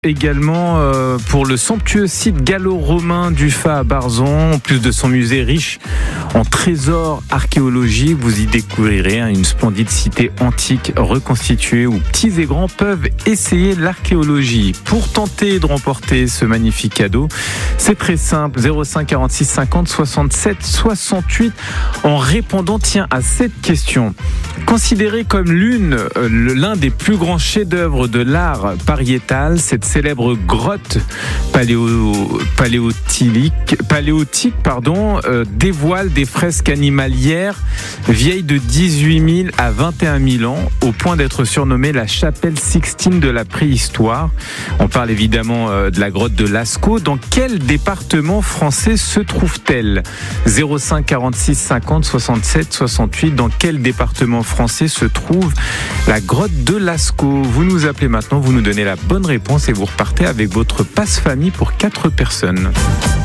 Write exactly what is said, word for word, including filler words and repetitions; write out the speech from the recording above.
Également euh, pour le somptueux site gallo-romain du Fat à Barzon. En plus de son musée riche en trésors archéologiques, vous y découvrirez hein, une splendide cité antique reconstituée où petits et grands peuvent essayer l'archéologie. Pour tenter de remporter ce magnifique cadeau, c'est très simple, zéro cinq quarante-six cinquante soixante-sept soixante-huit en répondant tiens à cette question. Considérée comme l'une, euh, l'un des plus grands chefs-d'œuvre de l'art pariétal, cette célèbre grotte paléo, paléotique, paléotique pardon, euh, dévoile des fresques animalières vieilles de dix-huit mille à vingt et un mille ans, au point d'être surnommée la chapelle Sixtine de la préhistoire. On parle évidemment euh, de la grotte de Lascaux. Dans quel département français se trouve-t-elle ? zéro cinq quarante-six cinquante soixante-sept soixante-huit. Dans quel département français se trouve la grotte de Lascaux ? Vous nous appelez maintenant, vous nous donnez la bonne réponse et vous repartez avec votre passe-famille pour quatre personnes.